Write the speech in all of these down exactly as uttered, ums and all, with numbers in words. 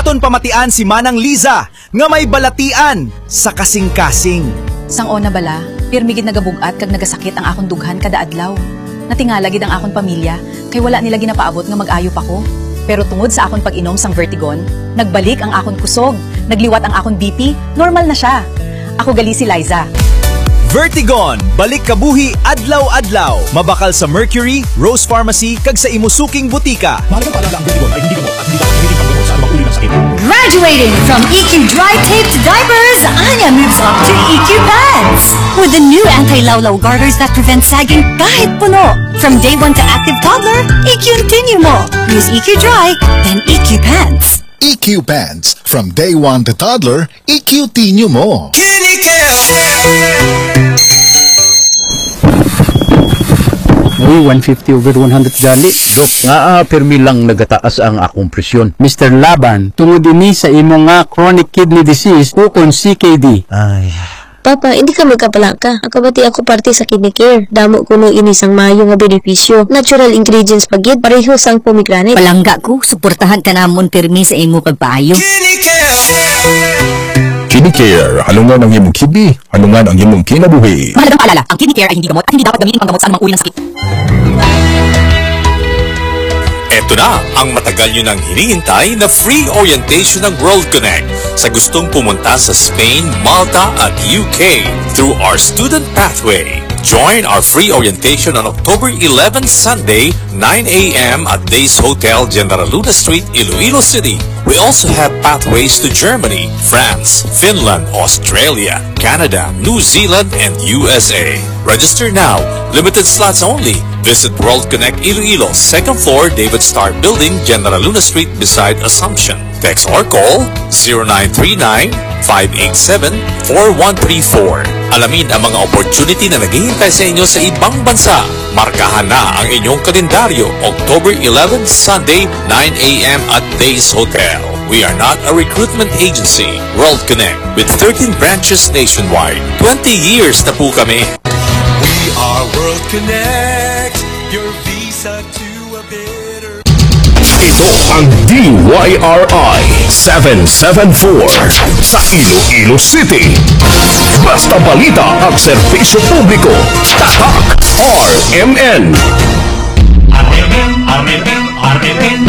aton pamatian si Manang Liza nga may balatian sa kasing-kasing. Sang ona bala, pirmigid nagabugat kag nagasakit ang akong dughan kada adlaw. Natingala gid ang akong pamilya kay wala nila ginapaabot nga mag-ayo pa ko. Pero tungod sa akong pag-inom sang Vertigon, nagbalik ang akong kusog, nagliwat ang akong B P, normal na siya. Ako gali si Liza. Vertigon, balik kabuhi adlaw-adlaw. Mabakal sa Mercury, Rose Pharmacy, kag sa imusuking butika. Mahalagang paalala ang Vertigon ay hindi gamot at hindi dapat gamitin panggamot sa anumang uri ng sakit. Graduating from E Q Dry Taped Diapers, Anya moves up to E Q Pants. With the new anti-lawlaw garters that prevent sagging kahit puno. From day one to active toddler, E Q Continue mo. Use E Q Dry, then E Q Pants. E Q Pants. From day one to toddler, E Q Tinyo mo. Uy, one fifty over one hundred gali. Dok, nga ah, permi lang nagataas ang akong presyon. Mister Laban, tungod ini sa imo nga chronic kidney disease ukon C K D. Ay... Papa, hindi ka magkapalaka. Akabati ako parte sa kidney care. Damo kuno ini sang maayo nga benepisyo. Natural ingredients pagid pareho sang pomegranate. Palangga ko, suportahan ka namon pirmi sa imo pagpaayo. Kidney Care, halungan ang imong kidney, halungan ang imong kinabuhi. Mahalagang paalala, ang Kidney Care ay hindi gamot at hindi dapat gamitin panggamot sa anumang uri ng sakit. Ito na ang matagal nyo nang hinihintay na free orientation ng World Connect sa gustong pumunta sa Spain, Malta at U K through our student pathway. Join our free orientation on October eleventh, Sunday, nine a m at Days Hotel, General Luna Street, Iloilo City. We also have pathways to Germany, France, Finland, Australia, Canada, New Zealand, and U S A. Register now. Limited slots only. Visit World Connect Iloilo, second floor, David Starr Building, General Luna Street beside Assumption. Text or call zero nine three nine, five eight seven, four one three four. Alamin ang mga opportunity na naghihintay sa inyo sa ibang bansa. Markahan na ang inyong kalendaryo, October eleventh, Sunday, nine a m at Days Hotel. We are not a recruitment agency. World Connect with thirteen branches nationwide. twenty years na po kami. We are World Connect, your visa to a better... Ito ang D Y R I seven seven four sa Iloilo City. Basta balita at serbisyo publiko. Tatak R M N. R M N, R M N, R M N.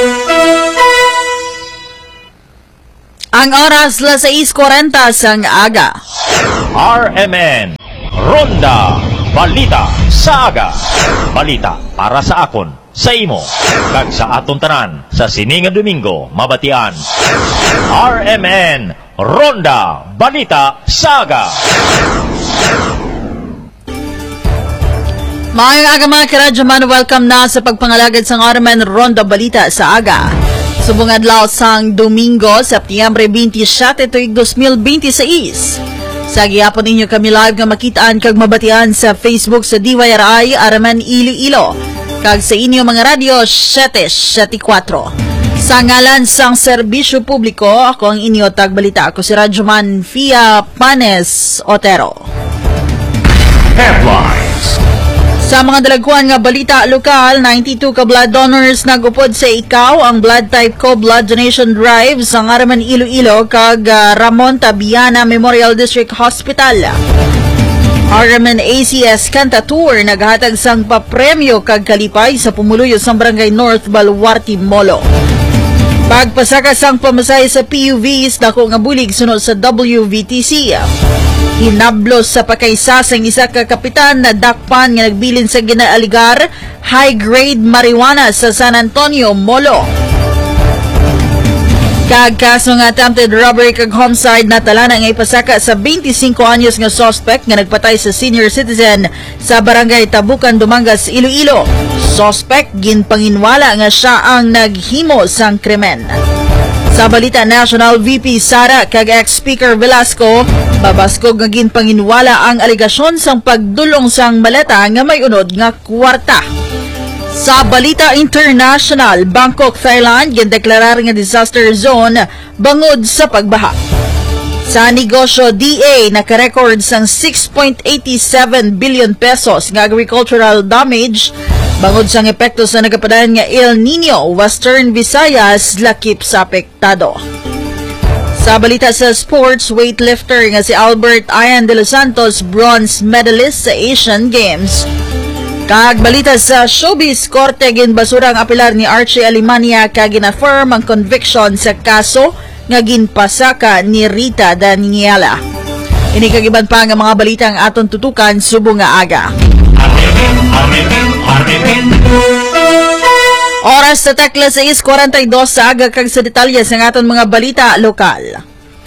Ang oras la sais forty sang aga. R M N, Ronda Balita sa aga. Balita para sa akon, sa imo, kag sa aton tanan sa siningang Domingo, mabatian. R M N, Ronda Balita sa aga. Maayong aga mga karadyo man, welcome na sa pagpangalagad sang R M N Ronda Balita sa aga. Subong adlaw sang Domingo, Setyembre twenty-seven, tuig two thousand twenty-six. Sa gihapon ninyo kami live nga makitaan kag mabatian sa Facebook sa D Y R I R M N Iloilo kag sa inyo mga radyo seven seventy-four. Sa ngalan sang serbisyo publiko, ako ang inyo tagbalita. Ako si Radyoman Fia Panes Otero. Headlines. Sa mga dalagkuan nga balita lokal, ninety-two ka blood donors nagupod sa ikaw ang blood type ko blood donation drive sa Ngaraman Iloilo kag uh, Ramon Tabiana Memorial District Hospital. R M N A C S Kanta Tour naghatag sang papremyo kag kalipay sa pumuluyo sa Barangay North Baluarte Molo. Pagpasaka sang pamasahe sa P U Vs dako nga bulig sunod sa W V T C. Hinablos sa pakaysasang isa ka kapitan na dakpan nga nagbilin sa ginaaligar high-grade marijuana sa San Antonio, Molo. Kagkaso nga attempted robbery kag homicide na talana nga ipasaka sa twenty-five anyos nga suspect nga nagpatay sa senior citizen sa barangay Tabukan, Dumangas, Iloilo. Suspect ginpanginwala nga siya ang naghimo sang krimen. Sa balita national, V P Sara kag ex-Speaker Velasco babaskog nga ginpanginwala ang aligasyon sang pagdulong sang maleta nga may unod nga kwarta. Sa balita international, Bangkok, Thailand gindeklarar nga disaster zone bangod sa pagbaha. Sa negosyo, D A nakarecord sang six point eight seven billion pesos nga agricultural damage Bangod sang epekto sa nagapadayon nga El Nino, Western Visayas lakip sa apektado. Sa balita sa sports, weightlifter nga si Albert Ian de los Santos, bronze medalist sa Asian Games. Kag balita sa showbiz, korte ginbasura ang apilar ni Archie Alimania kag gina-affirm ang conviction sa kaso nga ginpasaka ni Rita Daniela. Ini kag iban pa nga mga balita ang aton tutukan subong nga aga. Oras sa tekla sais forty-two sa aga kag sa detalye sa aton mga balita lokal.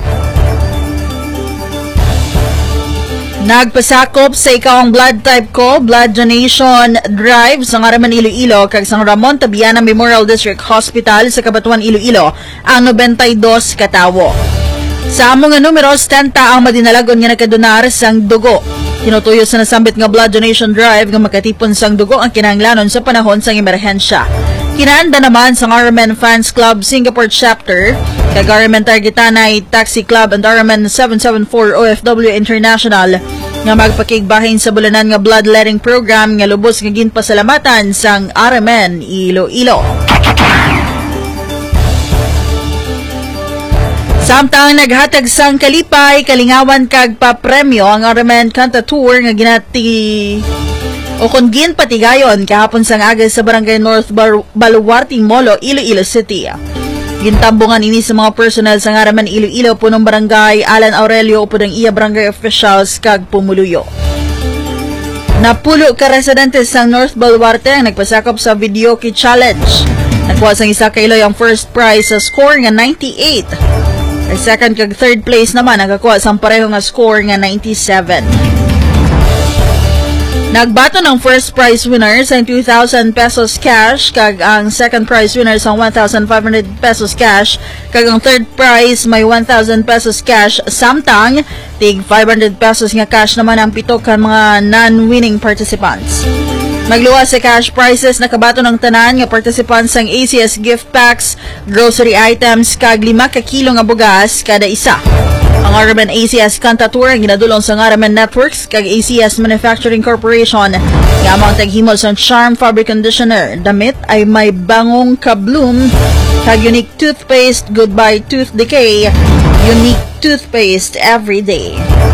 Nagpasakop sa ikawang blood type ko, blood donation drive sa Ngaraman Iloilo kag sa Ramon Tabiana Memorial District Hospital sa Cabatuan Iloilo ang ninety-two katawo. Sa among nga numero, setenta ang madinalagon nga nakadonar sang dugo. Tinutuyo sa nasambit nga blood donation drive nga makatipon sang dugo ang kinahanglanon sa panahon sang emerhensya. Kinahanda naman sa Ngaraman Fans Club Singapore Chapter, kag Ngaraman Targetanay Taxi Club and Ngaraman seven seven four O F W International nga magpakigbahin sa bulanan nga bloodletting program nga lubos nga ginpasalamatan sang Ngaraman Iloilo. Samtang naghatag sang kalipay, kalingawan kag papremyo ang Ngaraman Kanta Tour nga ginati o kung gin patigayon kahapon sang aga sa Barangay North Bar- Baluarte Molo, Iloilo City. Gintambungan ini sa mga personal sa Ngaraman Iloilo, punong barangay Alan Aurelio upod ang iya barangay officials kag pumuluyo. Napulo ka residente sang North Baluarte ang nagpasakop sa Videoke Challenge. Nakuha sang isa ka iloy ang first prize sa score nga ninety-eight. Ang second kag third place naman nakakuha sang pareho nga score nga ninety-seven. Nagbato ng first prize winner sa two thousand pesos cash, kag ang second prize winner sa one thousand five hundred pesos cash, kag ang third prize may one thousand pesos cash, samtang tig five hundred pesos nga cash naman ang pito ka mga non-winning participants. Magluwas sa cash prizes nakabato ng tanan nga participants sang A C S gift packs, grocery items, kag lima ka kilo nga bugas kada isa. Ang Ngaraman A C S Kanta Tour ang ginadulong sa Ngaraman Networks kag A C S Manufacturing Corporation nga amang taghimol sa Charm Fabric Conditioner. Damit ay may bangong ka-bloom kag unique toothpaste, goodbye tooth decay, unique toothpaste every day.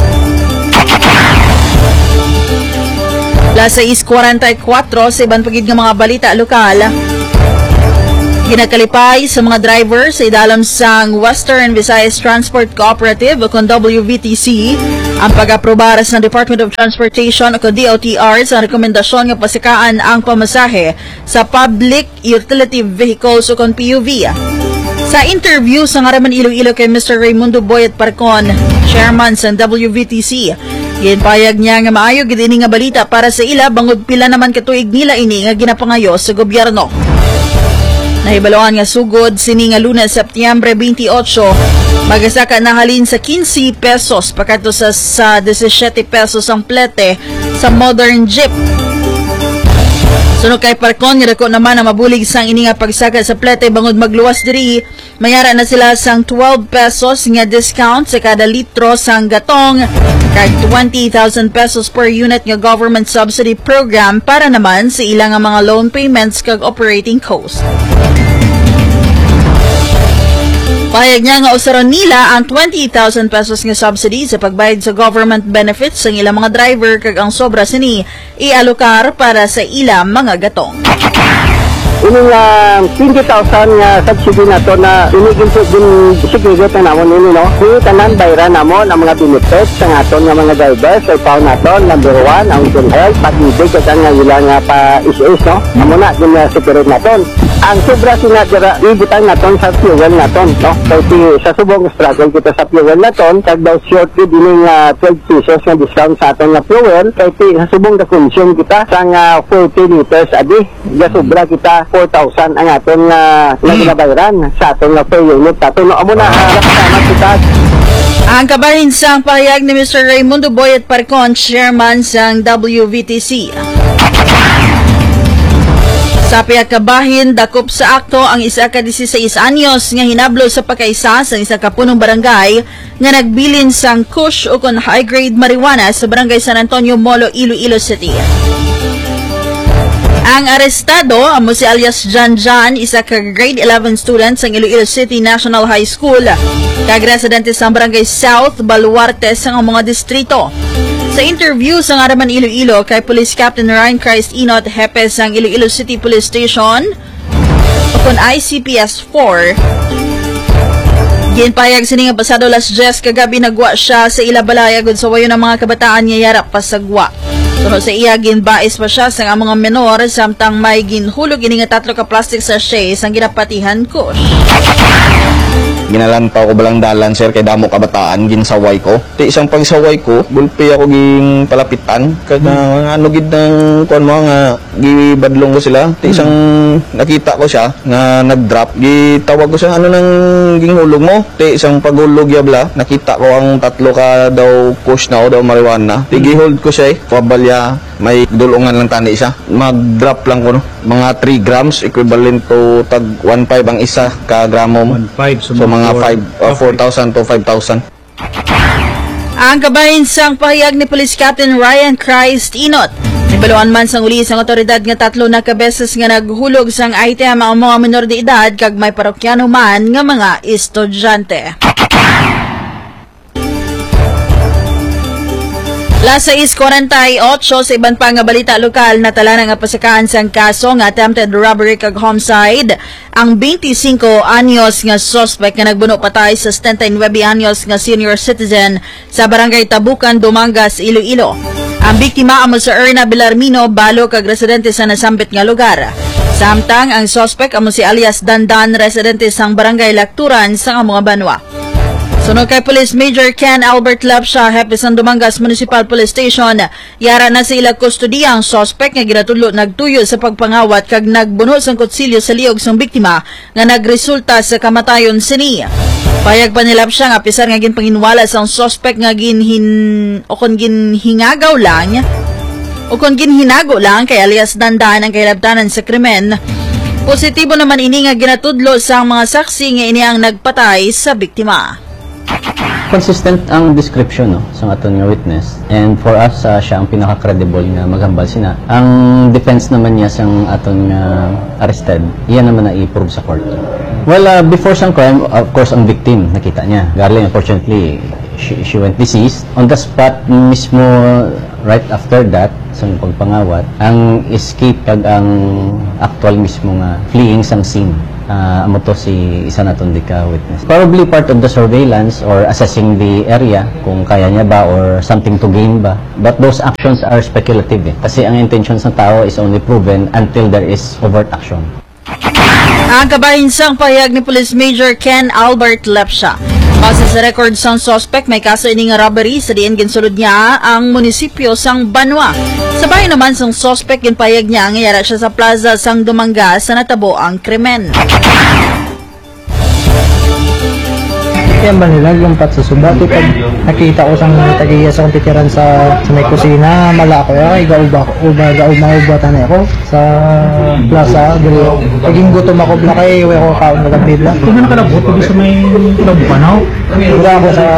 Plus sa is forty-four sa ibang pagid nga mga balita lokal. Ginakalipay sa mga driver sa idalam sang Western Visayas Transport Cooperative o kung W V T C ang pag-aprobar sa Department of Transportation o kung D O T R sa rekomendasyon nga pasikaan ang pamasahe sa Public Utility Vehicles o kung P U V. Sa interview sa Ngaraman Iloilo kay Mister Raimundo Boyet Parcon, chairman sa W V T C, ginpayag niya nga maayo gid ini nga balita para sa ila bangod pila naman katuig nila ini nga ginapangayo sa gobyerno. Nahibaluan nga sugod sini nga Lunes, Setyembre twenty-eight, magasaka na halin sa fifteen pesos pagkato sa, sa seventeen pesos ang plete sa modern jeep. Sunod kay Parcon, nga dako naman na mabulig sang ini nga pagsaka sa plete bangod magluwas diri, mayara na sila sang twelve pesos nga discount sa kada litro sang gatong kag twenty thousand pesos per unit nga government subsidy program para naman sa ilang nga mga loan payments kag operating cost. Pahayag niya nga usaron nila ang twenty thousand pesos nga subsidy sa pagbayad sa government benefits sa ilang mga driver kag ang sobra sini ialokar para sa ilang mga gatong. Ini nga twenty thousand nga subsidy na to na inigin po din sigurot na namon ini no. Kung tanan bayran namon ang mga benefits sa aton nga mga drivers ay pao naton number one ang good health pag-ibig at ang ilang nga pa-is-is no. Amo na din nga sigurot naton. Ang sobra sina dira ibutang naton sa fuel naton no. Kay sa subong struggle kita sa fuel naton kag daw short gid ini nga twelve pesos nga discount sa aton nga fuel kay sa subong da consume kita sa nga forty liters a day. Ga sobra kita four thousand ang aton nga uh, nagbabayaran sa aton nga per unit. Taton amo na kasama kita. Ang kabahin sang pahayag ni Mister Raimundo Boyet Parcon, chairman sang W V T C. Sa piyakabahin, dakop sa akto ang isa ka sixteen anyos nga hinablo sa pagkaisa sa isa ka punong barangay nga nagbilin sang kush o kon high-grade marijuana sa barangay San Antonio, Molo, Iloilo City. Ang arestado amo si alias John John, isa ka grade eleven student sa Iloilo City National High School. Kag residente sa Barangay South, Baluarte sa mga distrito. Sa interview sa Ngaraman Iloilo kay Police Captain Ryan Christ Inot, hepe sang Iloilo City Police Station, upon I C P S four, ginpayag sining pasado las Jess kagabi nagwa siya sa Ilabalay agud sa wayo ng mga kabataan niya yarap pasagwa. Sunod sa iya ginbais pa siya sa mga menor samtang may ginhulog ini nga tatlo ka plastic sachet sang ginapatihan ko. Ginalantaw ko balang dalan sir kay damo kabataan ginsaway ko. Ti isang pagsaway ko, bulpi ako ging palapitan kag hmm. ano gid nang kuan mo nga gibadlong ko sila. Ti isang hmm. nakita ko siya nga nag-drop, gitawag ko siya ano nang ginghulog mo. Ti isang paghulog yabla, nakita ko ang tatlo ka daw kush na o daw marijuana. Ti gihold ko siya, kabalya may dulungan lang tani siya. Mag-drop lang ko no. Mga three grams equivalent to tag one five ang isa ka gramo. one five so, so mga five, uh, four thousand to five thousand. Ang kabahin sang pahayag ni Police Captain Ryan Christ Inot, nibaluan man sang uli sang otoridad nga tatlo na kabeses nga naghulog sang item ang mga menor de edad kag may parokyano man nga mga estudyante. Las sais forty-eight sa iban pa nga balita lokal, natala na nga pasakaan sang kaso nga attempted robbery kag homicide ang twenty-five anyos nga suspect nga nagbuno patay sa seventy-nine anyos nga senior citizen sa barangay Tabukan, Dumangas, Iloilo. Ang biktima amo sa Erna Belarmino, balo kag residente sa nasambit nga lugar. Samtang ang suspect amo si alias Dandan, residente sang barangay Lakturan sa mga Banwa. Sunod kay Police Major Ken Albert Lapsha, hepe sang Dumangas Municipal Police Station, yara na sa ilang kustodiya ang suspect nga ginatudlo nagtuyo sa pagpangawat kag nagbuno sang kutsilyo sa liog sang biktima nga nagresulta sa kamatayon sini. Payag pa ni Lapsha nga pisar nga ginpanginwala sang suspect nga ginhin o kon ginhingagaw lang o kon ginhinago lang kay alias Dandan ang kailabtanan sa krimen. Positibo naman ini nga ginatudlo sa mga saksi nga ini ang nagpatay sa biktima. Consistent ang description no, sa aton nga witness, and for us uh, siya ang pinaka-credible nga maghambal sina. Ang defense naman niya sang aton nga arrested, iyan naman na i-prove sa court. Well, uh, before sang crime, of course ang victim nakita niya. Garling, unfortunately, she, she went deceased. On the spot mismo, right after that, sa pagpangawat, ang escape kag ang actual mismo nga fleeing sang scene. Uh, amo to si isa naton di ka witness. Probably part of the surveillance or assessing the area kung kaya niya ba or something to gain ba. But those actions are speculative eh. Kasi ang intentions ng tao is only proven until there is overt action. Ang kabahin sang pahayag ni Police Major Ken Albert Lepsha. Base sa record sang suspect, may kaso ini nga robbery sa diin ginsulod niya ang munisipyo sang Banwa. Sabay naman sang suspect ginpayag niya nga yara siya sa plaza sang Dumangas sa natabo ang krimen. Yan ba nila yung pat sa subat? Pag nakita ko sang tagiya sa kong titiran sa, sa may kusina, mala ko ya, igauba ko, uba, igauba, maubatan ako sa plaza. Paging gutom ako, blakay, iwi ako kaon na gabibla. Kung ka na po, pag sa may Tabukan, Wala ako sa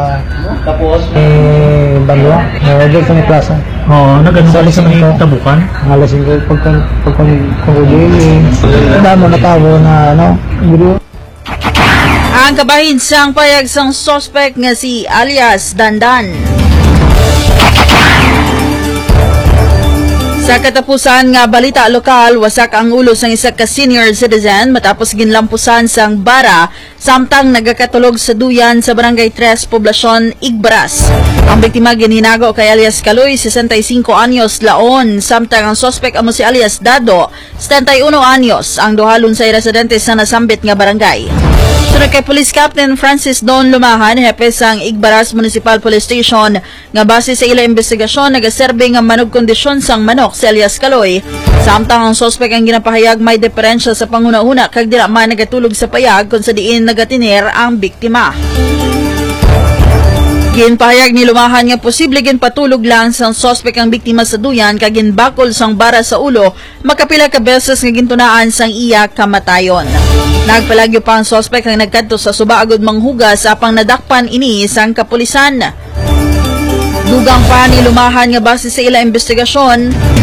eh, Banwa, doon sa may plaza. Oo, nagano ka sa may Tabukan? Alasin ko, pag kung damo na tao na ano, guru. Ang kabahin sang payag sang suspect nga si alias Dandan. Sa katapusan nga balita lokal, wasak ang ulo sang isa ka senior citizen matapos ginlampusan sang bara samtang nagakatulog sa duyan sa Barangay tres, Poblasyon, Igbaras. Ang biktima ginhinago kay alias Kaloy, sesenta y cinco anyos laon, samtang ang suspect amo si alias Dado, setenta y uno anyos, ang duhalon sa residente sa nasambit nga barangay. Sunod kay Police Captain Francis Don Lumahan, hepe sang Igbaras Municipal Police Station, nga base sa ila investigasyon nagaserbe nga manog kondisyon sang manok si alias Kaloy, samtang ang suspect ang ginapahayag may diferensya sa panguna-una kag dira man nagatulog sa payag kung sa diin nagatiner ang biktima. Ginpahayag ni Lumahan nga posible ginpatulog lang sang suspect ang biktima sa duyan kag ginbakol sang bara sa ulo makapila ka beses nga gintunaan sang iya kamatayon. Nagpalagyo pa ang suspect ang nagkadto sa subaagod manghugas apang nadakpan ini sang kapulisan. Dugang pa ni Lumahan nga base sa ila investigasyon,